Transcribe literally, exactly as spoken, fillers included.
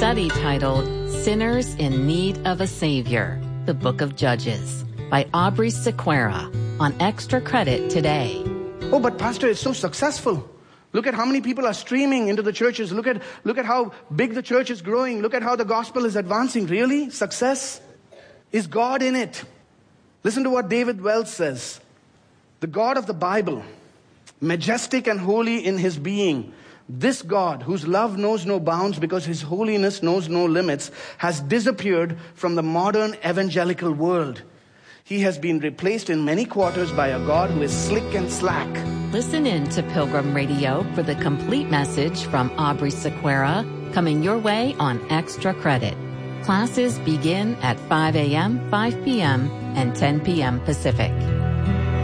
study titled Sinners in Need of a Savior, the Book of Judges, by Aubrey Sequeira, on Extra Credit today. Oh, but Pastor, it's so successful. Look at how many people are streaming into the churches. Look at, look at how big the church is growing. Look at how the gospel is advancing. Really? Success? Is God in it? Listen to what David Wells says. The God of the Bible, majestic and holy in his being, this God, whose love knows no bounds because his holiness knows no limits, has disappeared from the modern evangelical world. He has been replaced in many quarters by a God who is slick and slack. Listen in to Pilgrim Radio for the complete message from Aubrey Sequeira, coming your way on Extra Credit. Classes begin at five a.m., five p.m., and ten p.m. Pacific.